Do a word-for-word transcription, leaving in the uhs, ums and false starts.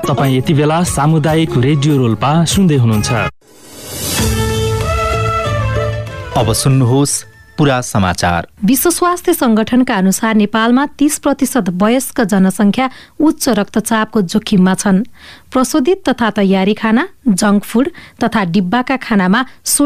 तपाईँ यति बेला सामुदायिक रेडियो रोल्पा सुन्दै हुनुहुन्छ। अब सुन्नुहोस् पुरा समाचार। विश्व स्वास्थ्य संगठनका अनुसार नेपालमा तीस प्रतिशत वयस्क जनसङ्ख्या उच्च रक्तचापको जोखिममा छन्। प्रशोधित तथा तयारी खाना, जङ्क फुड तथा डिब्बाका खानामा